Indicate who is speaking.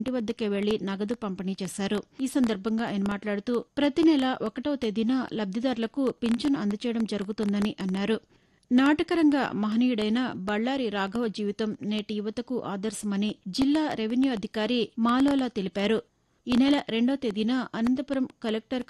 Speaker 1: ఇంటి వద్దకే వెళ్లి నగదు పంపిణీ చేశారు. ఈ సందర్భంగా ఆయన మాట్లాడుతూ ప్రతి నెల 1వ తేదీన లబ్దిదారులకు పింఛను అందజేయడం జరుగుతుందని అన్నారు. నాటకరంగ మహనీయుడైన బళ్ళారి రాఘవ జీవితం నేటి యువతకు ఆదర్శమని జిల్లా రెవెన్యూ అధికారి మాలోలా తెలిపారు. ఈ నెల 2వ తేదీన అనంతపురం కలెక్టర్